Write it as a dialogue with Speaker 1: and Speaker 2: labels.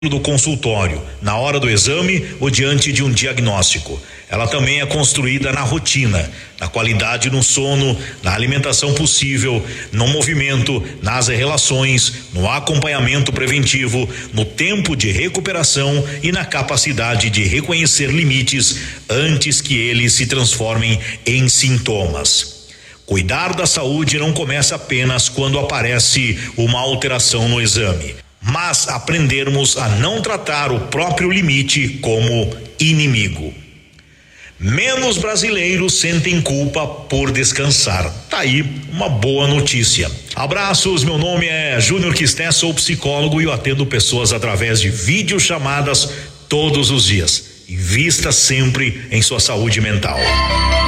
Speaker 1: do consultório, na hora do exame ou diante de um diagnóstico. Ela também é construída na rotina, na qualidade no sono, na alimentação possível, no movimento, nas relações, no acompanhamento preventivo, no tempo de recuperação e na capacidade de reconhecer limites antes que eles se transformem em sintomas. Cuidar da saúde não começa apenas quando aparece uma alteração no exame, mas aprendermos a não tratar o próprio limite como inimigo. Menos brasileiros sentem culpa por descansar. Tá aí uma boa notícia. Abraços, meu nome é Júnior Quisté, sou psicólogo e eu atendo pessoas através de videochamadas todos os dias. Invista sempre em sua saúde mental.